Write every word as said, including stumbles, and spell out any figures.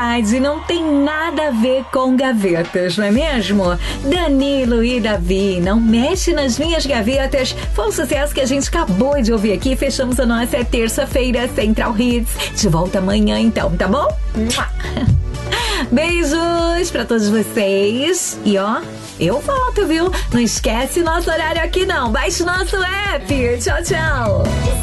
verdade, não tem nada a ver com gavetas, não é mesmo? Danilo e Davi, Não Mexe nas Minhas Gavetas, foi um sucesso que a gente acabou de ouvir aqui. Fechamos a nossa terça-feira Central Hits. De volta amanhã então, tá bom? Beijos pra todos vocês. E ó, eu volto, viu? Não esquece nosso horário aqui não. Baixe nosso app. Tchau, tchau.